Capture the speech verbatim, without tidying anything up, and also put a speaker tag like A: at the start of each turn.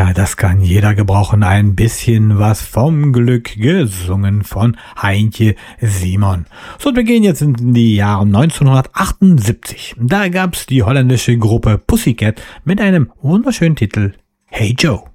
A: Ja, das kann jeder gebrauchen. Ein bisschen was vom Glück, gesungen von Heintje Simon. So, und wir gehen jetzt in die Jahre neunzehnhundertachtundsiebzig. Da gab's die holländische Gruppe Pussycat mit einem wunderschönen Titel Hey Joe.